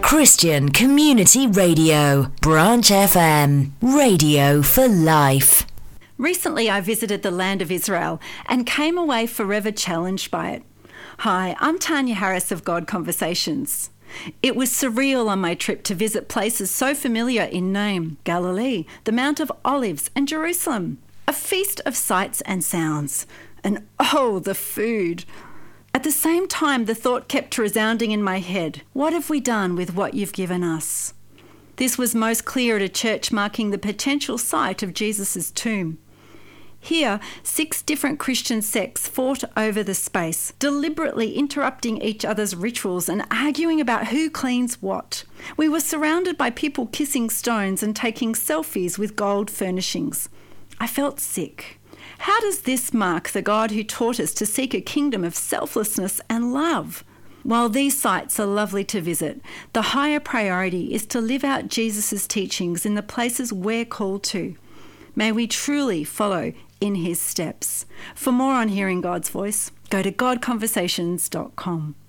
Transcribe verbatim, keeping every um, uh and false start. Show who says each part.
Speaker 1: Christian Community Radio, Branch F M, radio for life.
Speaker 2: Recently I visited the land of Israel and came away forever challenged by it. Hi, I'm Tanya Harris of God Conversations. It was surreal on my trip to visit places so familiar in name: Galilee, the Mount of Olives, and Jerusalem. A feast of sights and sounds. And oh, the food! At the same time, the thought kept resounding in my head: what have we done with what you've given us? This was most clear at a church marking the potential site of Jesus' tomb. Here, six different Christian sects fought over the space, deliberately interrupting each other's rituals and arguing about who cleans what. We were surrounded by people kissing stones and taking selfies with gold furnishings. I felt sick. How does this mark the God who taught us to seek a kingdom of selflessness and love? While these sites are lovely to visit, the higher priority is to live out Jesus' teachings in the places we're called to. May we truly follow in his steps. For more on hearing God's voice, go to god conversations dot com.